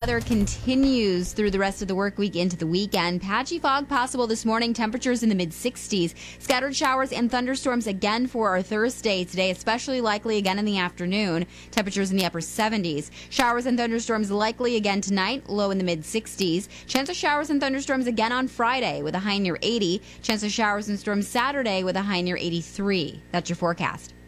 weather continues through the rest of the work week into the weekend. Patchy fog possible this morning. Temperatures in the mid-60s. Scattered showers and thunderstorms again for our Thursday today, especially likely again in the afternoon. Temperatures in the upper 70s. Showers and thunderstorms likely again tonight, low in the mid-60s. Chance of showers and thunderstorms again on Friday with a high near 80. Chance of showers and storms Saturday with a high near 83. That's your forecast.